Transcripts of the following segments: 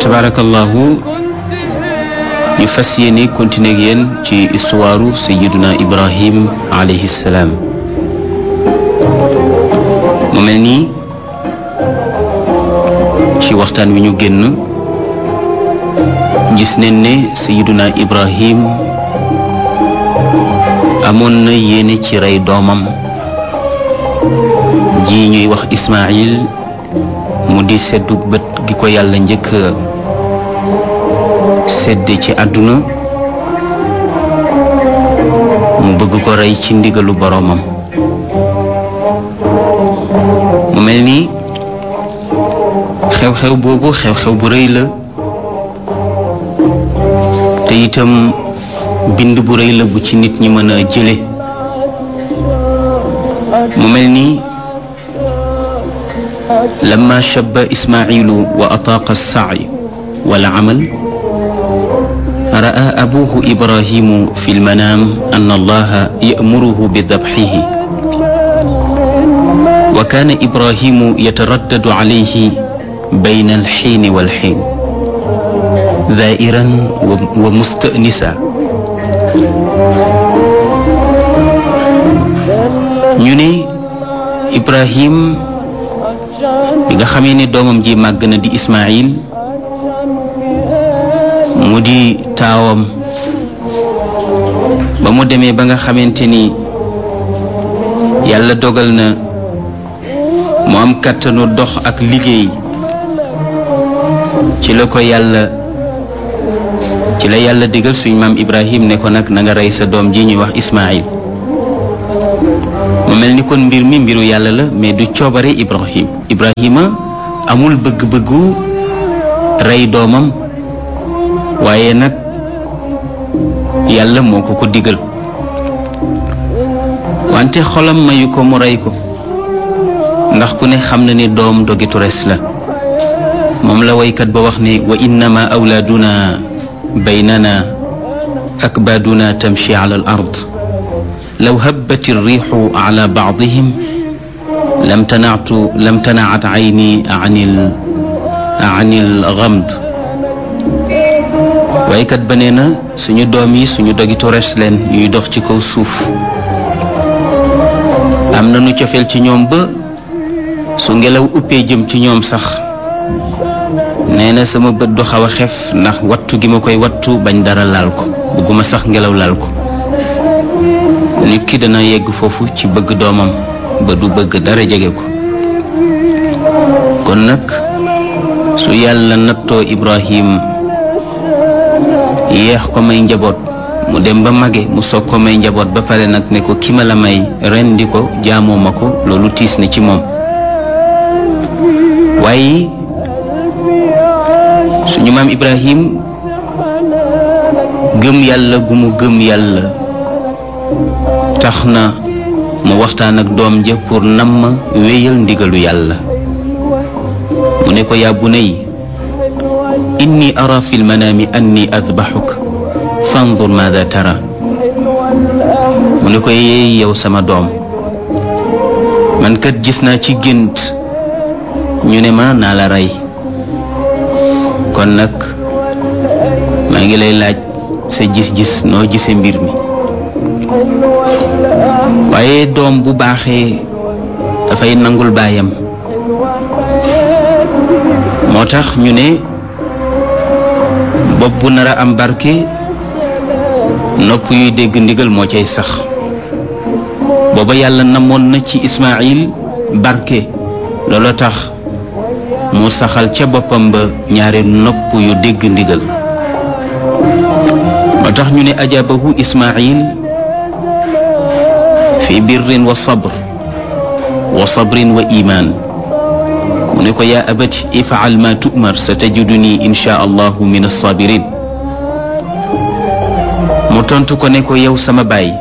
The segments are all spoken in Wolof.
tabarakallahu ñu fas yéene continuer ak yéen ci histoire Sayyiduna Ibrahim alayhi salaam. mu mel nii ci waxtaan wi ñu génn gis nañ ne Sayyiduna Ibrahim amoon na yéene ci rey doomam ji ñuy wax Ismaïl mu di seddu bët gi ko yàlla njëkk sedd ci àdduna mu bëgg ko rey ci ndigalu boroomam. mu mel ni xew-xew boobu xew-xew bu rëy la te itam bind bu rëy la bu ci nit ñi mën a jële. mu mel ni lamma shabba Ismailu wa ataaqa as-sa'y wal amal ra'a abuhu Ibrahimu fi al-manaam anna Allaha ya'muruhu bi dabhihi wa kaana Ibrahimu yataraddadu alayhi bayna al-hiin wal-hiin dhaa'iran wa musta'nisan. ñu ne Ibrahim bi nga xamee ne doomam ji màgg na di Ismaïl mu di taawam ba mu demee ba nga xamante ni yàlla dogal na mu am kàttanu dox ak liggéey ci la yàlla digal suñ maam Ibrahim ne ko nag na nga rey sa doom ji ñuy wax Ismaïl. mu mel ni kon mbir mi mbiru yàlla la mais du coobare Ibrahima amul bëgg-bëggu rey doomam waaye nag yàlla moo ko digal wante xolam mayu ko mu rey ko ndax ku ne xam na ni doom dogitu res la. moom la waykat ba wax ne wa innama awlaaduna baynana akbaaduna tamshi ala al ard law habbat ar-riixu ala ba'dihim lam tanaat ayni an al-ghamd. waykat ba nee na suñu doom yi suñu dogitu res leen yuy dox ci kaw suuf am na nu cofeel ci ñoom ba su ngelaw uppee jëm ci ñoom sax nee na sama bët du xaw a xef ndax wattu gi ma koy wattu bañ dara laal ko bëgguma sax ngelaw laal ko. nit ki dana yegg foofu ci bëgg doomam ba du bëgg dara jege ko. kon nag su yàlla nattoo Ibrahim yeex ko may njaboot mu dem ba mage mu soog ko may njaboot ba pare nag ne ko ki ma la may rendi ko jaamoo ma ko loolu tiis na ci moom. waaye suñu maam Ibrahim gëm yàlla gu mu gëm yàlla tax na mu waxtaan ak doom ja pour namm wéyal ndigalu yàlla. mu ne ko yaa bunay inni ara fi lmanaami anni adbaxuk fandur maada tara. mu ne ko yeey yow sama doom man kat gis naa ci gént ñu ne ma naa la rey kon nag maa ngi lay laaj sa gis-gis noo gisee mbir mi. waaye doom bu baaxee dafay nangul baayam moo tax ñu ne bopp bu nar a am barke nopp yuy dégg ndigal moo cay sax. booba yàlla namoon na ci Ismaïl barke looloo tax mu saxal ca boppam ba ñaari nopp yu dégg ndigal. moo tax ñu ne ajabahu Ismaïl fi birrin wa sabrin wa iman. mu ne ko yaa abati if'al ma tu'mar satajiduni insha allahu min as-sabirin. mu tontu ko ne ko yow sama baay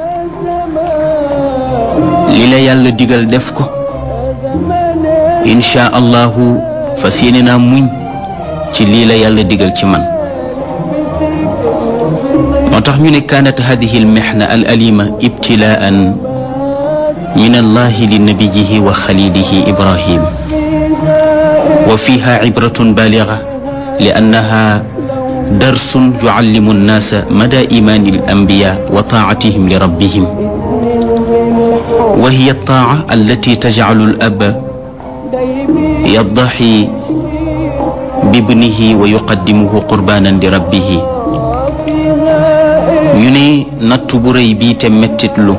li la yàlla digal def ko insha allahu fas yéene naa muñ ci lii la yàlla digal ci man. moo tax ñu ne kaanat hadihi almihna al alima ibtilaan min allahi li nabiyihi wa xalilihi ibrahim wa fiha ibratun baliga li annaha darsun yuallimu annaasa mada imaani al-anbiya wa taatihim li rabbihim wa hiya altaa allati tajcalu al-aba yaddaxi bibnihi wa yuqaddimuhu qurbanan li rabbihi. ñu ne nattu bu rëy bii te mettitlu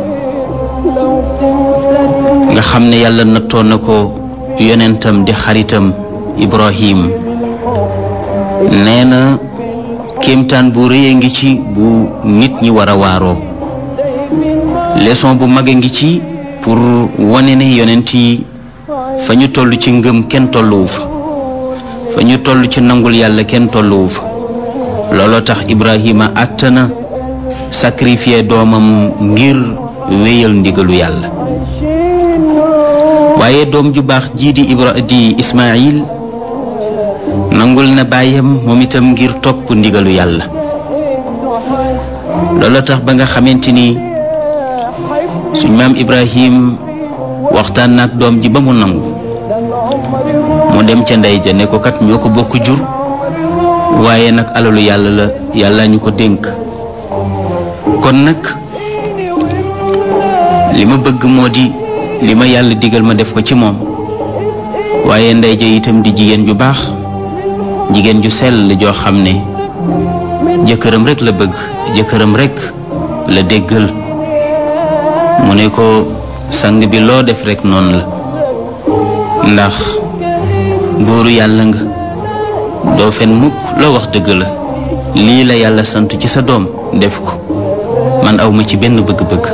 nga xam ne yàlla nattoon na ko yonentam di xaritam Ibrahim nee na kéemtaan bu rëy a ngi ci bu nit ñi war a waaroo. leçon bu mag a ngi ci pour wane ne yonent yi fa ñu toll ci ngëm kenn tolluwu fa ñu toll ci nangul yàlla kenn tolluwu fa. looloo tax Ibrahima àttana sacrifier doomam ngir wéyal ndigalu yàlla. waaye doom ju baax jii di Ismaayil nangul na baayam moom itam ngir topp ndigalu yàlla. looloo tax ba nga xamante ni suñ maam Ibrahim waxtaan naak doom ji ba mu nangu mu dem ca ndey ja ne ko kat ñoo ko bokk jur waaye nag alalu yàlla la yàlla ñu ko dénk. kon nag li ma bëgg moo di li ma yàlla digal ma def ko ci moom. waaye ndey ja itam di jigéen ju baax, jigéen ju sell joo xam ne jëkkëram rek la bëgg, jëkkëram rek la déggal. mu ne ko sang bi loo def rek noonu la, ndax góoru yàlla nga, doo fen mukk, loo wax dëgg la. lii la yàlla sant ci sa doom def ko, man awma ci benn bëgg-bëgg.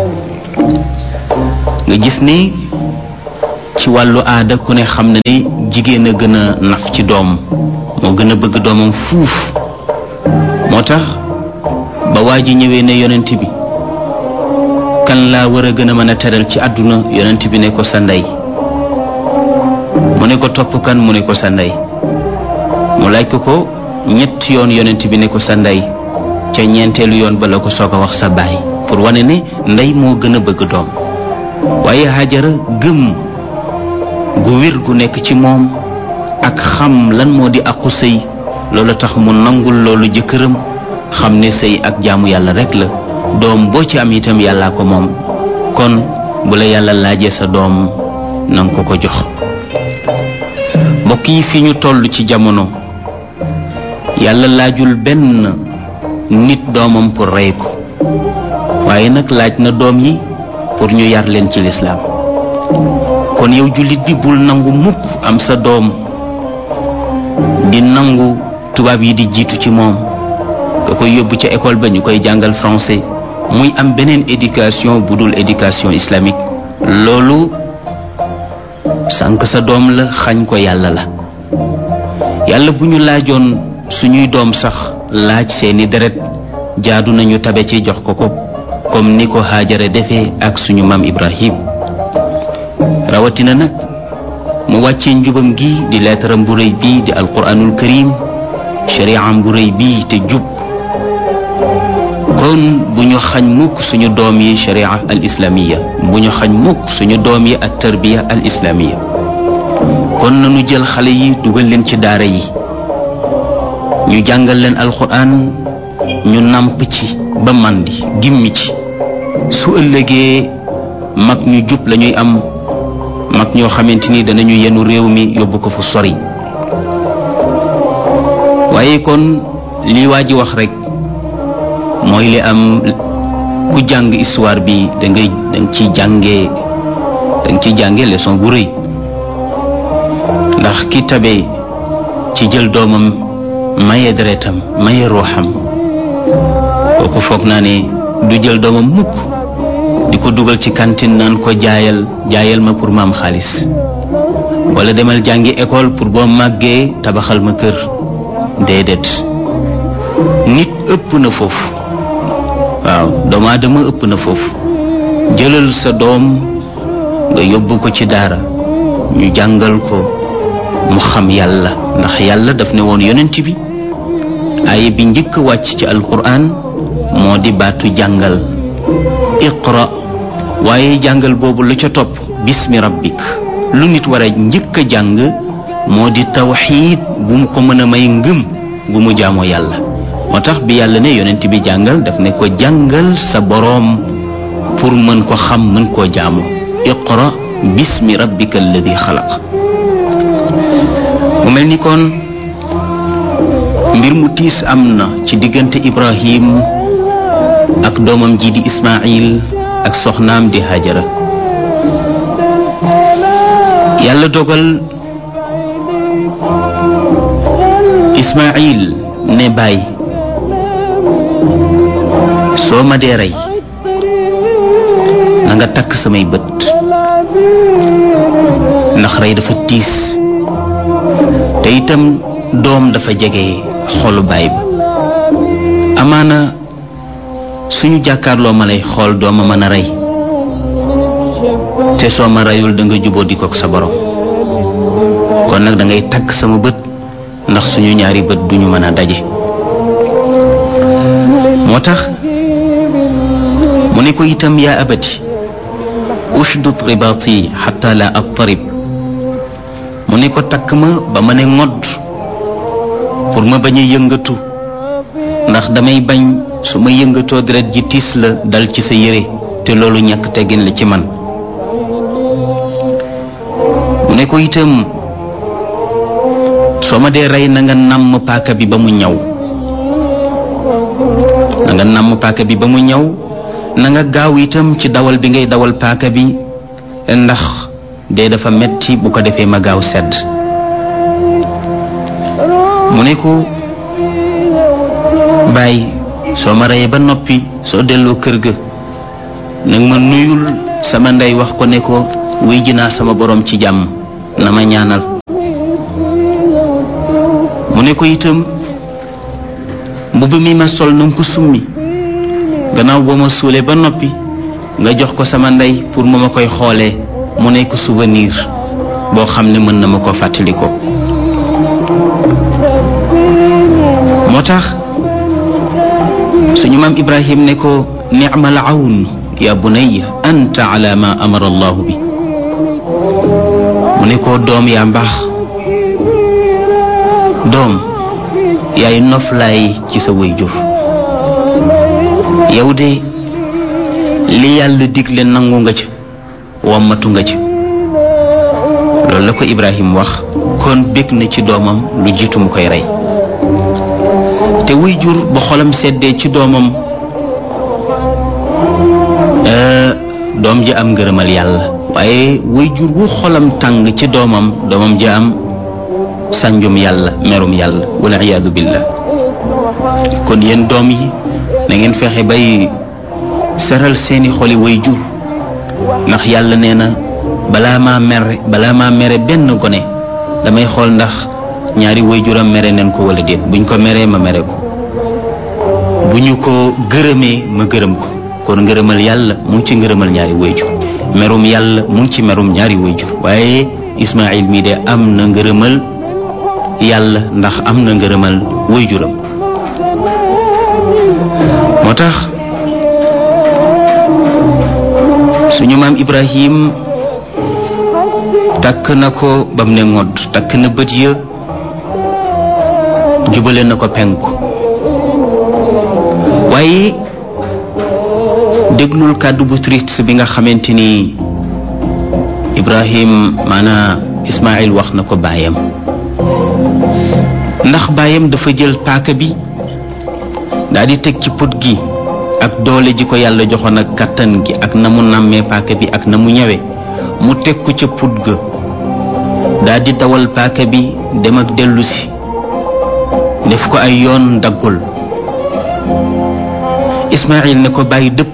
nga gis ni ci wàllu aada ku ne xam na ne jigéen a gën a naf ci doom, moo gën a bëgg doomam fuuf. moo tax ba waa ji ñëwee ne yonent bi kan laa war a gën a mën a teral ci àdduna, yonent bi ne ko sa ndey. mu ne ko topp kan, mu ne ko sa ndey. mu laaj ko ñett yoon, yonent bi ne ko sa ndey. ca ñeenteelu yoon ba la ko soog a wax sa baay, pour wane ne ndey moo gën a bëgg doom. waaye Hajara gëm gu wér gu nekk ci moom ak xam lan moo di aqu sëy, loolu tax mu nangul loolu jëkkëram, xam ne sëy ak jaamu yàlla rek la. doom boo ci am itam yàllaa ko moom, kon bu la yàlla laajee sa doom nanga ko ko jox. mbokk yi fi ñu toll ci jamono, yàlla laajul benn nit doomam pour rey ko, waaye nag laaj na doom yi pour ñu yar leen ci lislaam. kon yow jullit bi bul nangu mukk am sa doom di nangu tubaab yi di jiitu ci moom, nga koy yóbbu ca école ba ñu koy jàngal français, muy am beneen éducation bu dul éducation islamique. loolu sànq sa doom la, xañ ko yàlla la. yàlla bu ñu laajoon suñuy doom sax laaj seeni deret, jaadu nañu tabe ci jox ko ko, comme ni ko Haajara defee ak suñu maam Ibrahim. rawatina nag mu wàccee njubam gi di leetaram bu rëy bii di alquranul karim, shari'am bu rëy bii te jub. kon bu ñu xañ mukk suñu doom yi sharia al islamiya, bu ñu xañ mukk suñu doom yi ak tarbiya al islamiya. kon nañu jël xale yi dugal leen ci daara yi, ñu jàngal leen alquran, ñu nàmp ci ba màndi gimmi ci. su ëllëgee mag ñu jub lañuy am, mag ñoo xamante ni danañu yenu réew mi yóbbu ko fu sori. waaye kon lii waa ji wax rek mooy li am. ku jàng histoire bi danga ciy jànge leçon bu rëy, ndax ki tabe ci jël doomam maye deretam maye ruuxam, kooku foog naa ne du jël doomam mukk di ko dugal ci cantine naan ko jaayal ma pour ma am xaalis, wala demal jàngi école pour boo màggee tabaxal ma kër. déedéet, nit ëpp na foofu. waaw, doomu aadama ëpp na foofu. jëlal sa doom nga yóbbu ko ci daara, ñu jàngal ko mu xam yàlla, ndax yàlla daf ne woon yonent bi, aaya bi njëkk wàcc ci alquran moo di baatu jàngal, iqra. waaye jàngal boobu lu ca topp bismi rabbik. lu nit war a njëkk a jàng moo di tawxiid bu mu ko mën a may ngëm gu mu jaamoo yàlla. moo tax bi yàlla ne yonent bi jàngal daf ne ko jàngal sa boroom pour mën ko xam mën koo jaamu. iqra bismi rabbika alladi xalaq. mu mel ni kon mbir mu tiis am na ci diggante Ibrahim ak doomam ji di Ismaayil ak soxnaam di Hajara. yàlla dogal Ismaayil ne baay soo ma dee rey na nga takk samay bët ndax rey dafa tiis te itam doom dafa jege xolu baay ba. amaana suñu jàkkaarloo ma lay xool dooma mën a rey te soo ma reyul da nga juboo di kook sa borom kon nag da ngay takk sama bët ndax suñu ñaari bët duñu mën a daje. moo tax mu ne ko itam yaa abati ushdud ribaati xatta la attarib. mu ne ko takk ma ba ma ne ngodd pour ma bañ a yëngatu ndax damay bañ su ma yëngatoo deret ji tiis la dal ci sa yére te loolu ñàkk teggin la ci man. mu ne ko itam soo ma dee rey na nga nàmm paaka bi ba mu ñaw na nga nàmm paaka bi ba mu ñaw na nga gaaw itam ci dawal bi ngay dawal paaka bi ndax dee dafa metti bu ko defee ma gaaw sedd. mu ne ko bàyyi soo ma reyee ba noppi soo delloo kër ga nag ma nuyul sama ndey wax ko ne ko wuy ji naa sama borom ci jàmm na ma ñaanal. mu ne ko itam mbubb mi ma sol na nga ko summi gannaaw boo ma suulee ba noppi nga jox ko sama ndey pour mu ma koy xoolee mu nekk souvenir boo xam ne mën na ma ko fàttali ko. moo tax suñu maam Ibrahim ne ko ni'mal awn ya bunayya anta ala ma amara allahu bi. mu ne ko doom yaa mbaax doom yaay noflaay ci sa waajur yow de li yàlla digle nangu nga ca wammatu nga ca. loolu la ko Ibrahim wax kon bég na ci doomam lu jiitu mu koy rey. te waajur ba xolam seddee ci doomam doom ji am ngërëmal yàlla waaye waajur wu xolam tàng ci doomam ji am sànjum yàlla merum yàlla wala iyaadu billah. kon yéen doom yi na ngeen fexe bay seral seeni xoli waajur ndax yàlla nee na balaa maa mere benn gone damay xool ndax ñaari waajuram mere neen ko wala déet. buñ ko meree ma mere ko bu ñu ko gërëmee ma gërëm ko. kon ngërëmal yàlla mu ngi ci ngërëmal ñaari waajur merum yàlla mu ngi ci merum ñaari waajur waaye Ismaayil mii de am na ngërëmal yàlla ndax am na ngërëmal waajuram. moo tax suñu maam Ibrahim takk na ko bam ne ngodd takk na bët ya jubale na ko penku waaye déglul kàddu bu triste bi nga xamante ni Ibrahim maanaam Ismaayil wax na ko baayam ndax baayam dafa jël paaka bi daal di teg ci put gi ak doole ji ko yàlla joxoon ak kàttan gi ak na mu nàmmee paaka bi ak na mu ñëwee mu teg ko ca put ga daal di dawal paaka bi dem ak dellu si def ko ay yoon daggul. Ismaayil ne ko bàyyi dëpp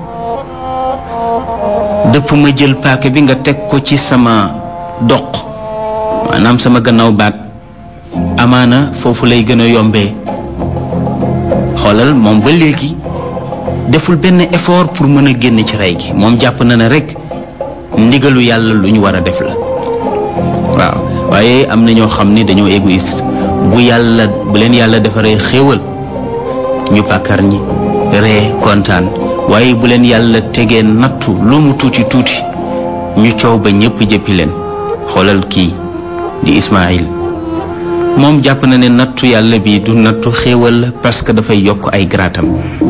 ma jël paaka bi nga teg ko ci sama doq maanaam sama gannaaw baat amaana foofu lay gën a yombee. xoolal moom ba léegi deful benn effort pour mën a génn ci rey gi moom jàpp na ne rek ndigalu yàlla lu ñu war a def la. waaw waaye am na ñoo xam ne dañoo égoïste bu leen yàlla defaree xéewal ñu pàkkar ñi ree kontaan waaye bu leen yàlla tegee nattu lu mu tuuti tuuti ñu coow ba ñëpp jëppi leen. xoolal kii di Ismaïl moom jàpp na ne nattu yàlla bi du nattu xéewal la parce que dafay yokk ay garaatam.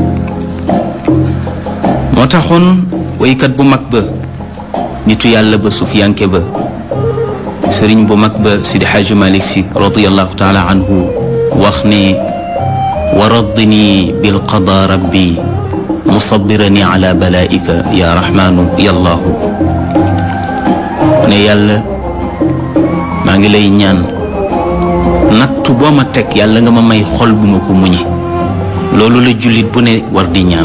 moo taxoon woykat bu mag ba nitu yàlla ba sufiyanke ba sëriñ bu mag ba Sidi Xaaji Malik Si radiyallahu taala anhu wax ne wa raddini bilqada rabbi musabirani ala balaika ya rahmanu ya allahu ne yàlla maa ngi lay ñaan nattu boo ma teg yàlla nga ma may xol bu ma ko muñe. loolu la jullit bu ne war di ñaan.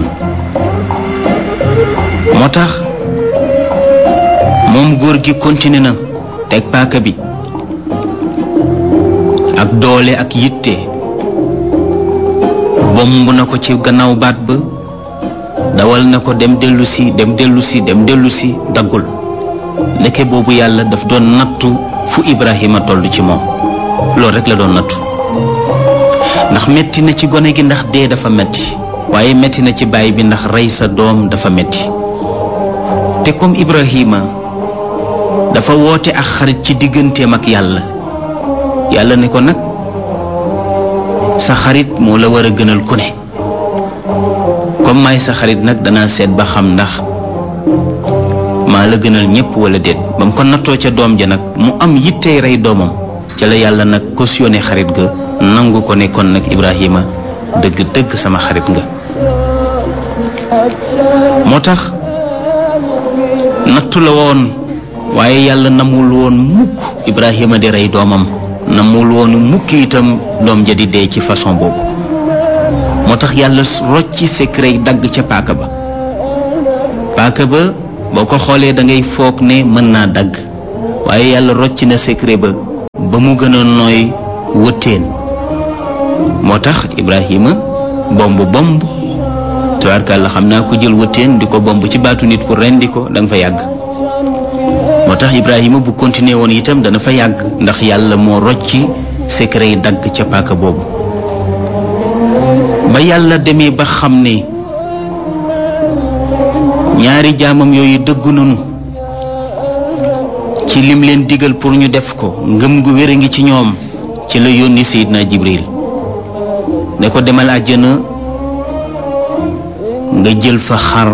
moo tax moom góor gi continué na teg paaka bi ak doole ak yitte bomb na ko ci gannaaw baat ba dawal na ko dem dellu si daggul ndeke boobu yàlla daf doon nattu fu Ibrahima toll ci moom. loolu rek la doon nattu ndax metti na ci gone gi ndax dee dafa metti waaye metti na ci baay bi ndax rey sa doom dafa metti te comme Ibrahima dafa woote ak xarit ci digganteem ak yàlla ne ko nag sa xarit moo la war a gënal ku ne comme maay sa xarit nag danaa seet ba xam ndax maa la gënal ñépp wala déet. ba mu ko nattoo ca doom ja nag mu am yittey rey doomam ca la yàlla nag cautionné xarit ga nangu ko ne kon nag Ibrahima dëgg-dëgg sama xarit nga. moo tax nattu la woon waaye yàlla namul woon mukk Ibrahima di rey doomam namul woon mukk itam doom ja di dee ci façon boobu. moo tax yàlla rocci secret dagg ca paaka ba boo ko xoolee da ngay foog ne mën naa dagg waaye yàlla rocci na secret ba mu gën a nooy wëttéen. moo tax Ibrahima bomb tubaarkàlla xam naa ko jël wëttéen di ko bomb ci baatu nit pour rendi ko da nga fa yàgg. moo tax Ibrahima bu continuer woon itam dana fa yàgg ndax yàlla moo rocci secret yi dagg ca paaka boobu. ba yàlla demee ba xam ne ñaari jaamam yooyu dëggu nañu ci lim leen digal pour ñu def ko ngëm gu wér a ngi ci ñoom ci la yónni Seydina Jibril ne ko demal àjjana nga jël fa xar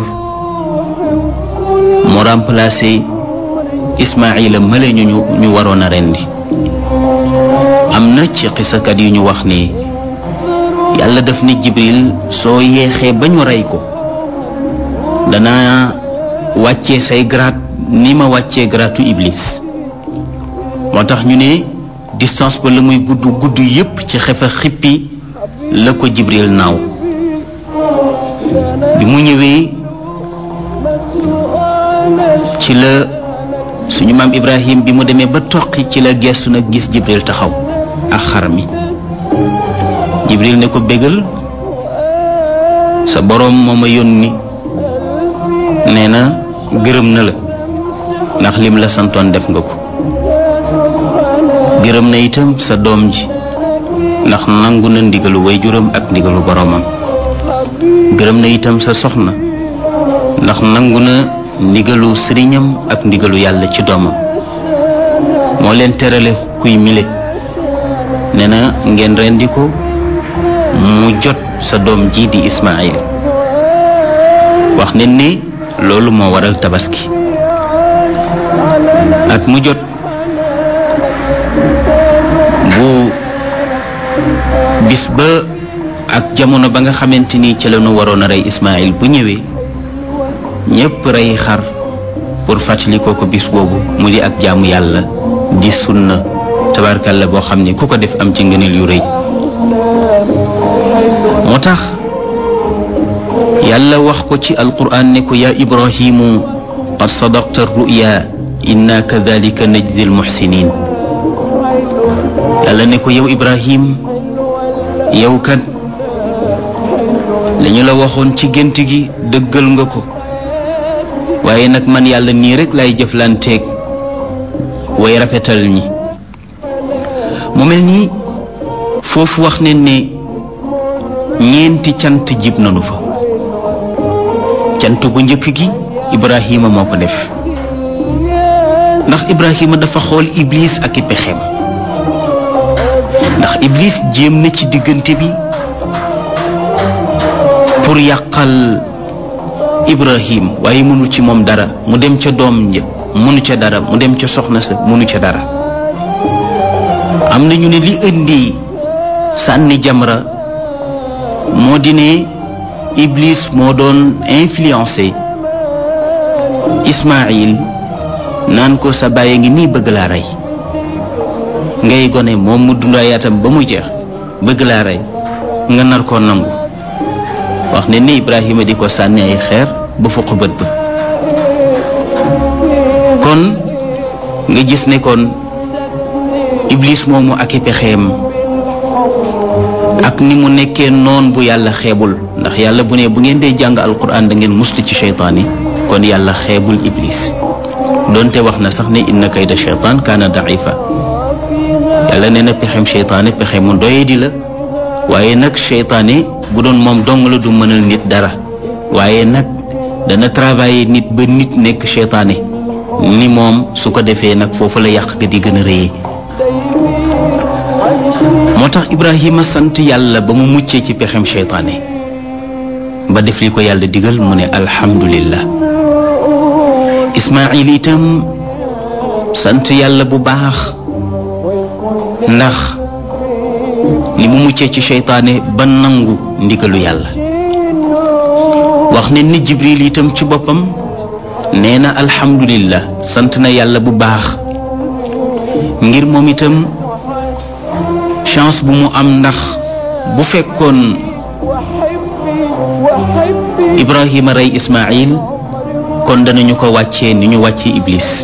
mu remplacer Ismaïla male ñu waroon a rendi. am na ci xisakat yu ñu wax ni yàlla daf ni Jibril soo yeexee ba ñu rey ko dana wàccee say grade ni ma wàccee gratu Iblis. moo tax ñu ne distance ba la muy gudd yépp ci xefa xippi la ko Jibril naaw. bi mu ñëwee ci la suñu maam Ibrahim bi mu demee ba toqi ci la gestu nag gis Jibril taxaw ak xar mi. Jibril ne ko bégal sa boroom moo ma yónni nee na gërëm na la ndax lim la santoon def nga ko. gërëm na itam sa doom ji ndax nangu na ndigalu waajuram ak ndigalu boroomam. gërëm na itam sa soxna ndax nangu na ndigalu sëriñam ak ndigalu yàlla ci doomam. moo leen terale kuy mile nee na ngeen rendi ko mu jot sa doom ji di Ismaïl. wax ne ni loolu moo waral tabaski. at mu jot bu bis ba ak jamono ba nga xamante ni ci la ñu waroon a rey Ismaïl bu ñëwee ñépp rey xar pour fàttali ko bis boobu mu di ak jaamu yàlla di sunna tabarkalla boo xam ni ku ko def am ci ngëneel yu rëy. moo tax yàlla wax ko ci alquran ne ko yaa Ibrahimu qad sadaqta ruya inna kadhalika najzi almuhsinin. yàlla ne ko yow Ibrahim yow kat lañu la waxoon ci gént gi dëggal nga ko waaye nag man yàlla nii rek lay jëflanteeg way rafetal ñi. mu mel nii foofu wax ne ne ñeenti cant jib nanu fa. cant gu njëkk gi Ibrahima moo ko def ndax Ibrahima dafa xool Iblis ak i pexeem ndax Iblis jéem na ci diggante bi pour yàqal Ibrahim waaye mënu ci moom dara. mu dem ca doom ja mënu ca dara, mu dem ca soxna sa mënu ca dara. am na ñu ne li indi sànni jamra moo di ne Iblis moo doon influencé Ismaïl naan ko sa bàyyi ngi nii bëgg laa rey, ngay gone moom mu dundayaatam ba mu jeex bëgg laa rey nga nar koo nangu. wax ne ni Ibrahima di ko sànni ay xeer ba fuq bët ba. kon nga gis ne kon Iblis moomu ak i pexeem ak ni mu nekkee noon bu yàlla xeebul, ndax yàlla bu ne bu ngeen dee jàng alquran da ngeen muslu ci seytaan yi, kon yàlla xeebul Iblis. doonte wax na sax ne inna kayda seytaan kaana daifa. yàlla nee na pexem seytaane pexe mu doyadi la, waaye nag seytaane bu doon moom dong la du mënal nit dara, waaye nag dana travailler nit ba nit nekk seytaane ni moom. su ko defee nag foofu la yàq ga di gën a rëyee. moo tax Ibrahima sant yàlla ba mu muccee ci pexem seytaane ba def li ko yàlla digal mu ne alhamdulillah. Ismaïl itam sant yàlla bu baax ndax li mu muccee ci seytaane ba nangu ndigalu yàlla. wax ne ni Jibril itam ci boppam nee na alhamdulillah, sant na yàlla bu baax ngir moom itam chance bu mu am, ndax bu fekkoon Ibrahima rey Ismaïl kon danañu ko wàccee ni ñu wàccee Iblis.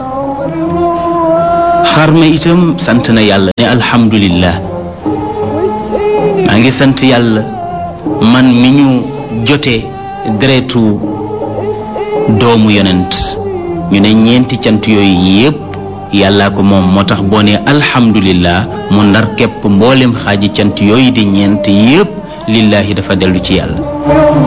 Xarma itam sant na yàlla ne alhamdulillah, maa ngi sant yàlla man mi ñu jotee deretu doomu yonent. ñu ne ñeenti cant yooyu yépp yàllaa ko moom. moo tax boo ne alhamdulillah mu ndar képp mboolem xaaji cant yooyu di ñeent yépp lillaahi dafa dellu ci yàlla.